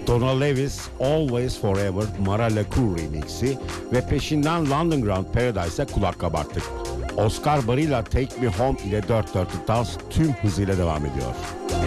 Donna Lewis, Always Forever, Mara Lacour remixi ve peşinden London Grand Paradise'a kulak kabarttık. Oscar Barilla Take Me Home ile dört dörtlük dans tüm hızıyla devam ediyor.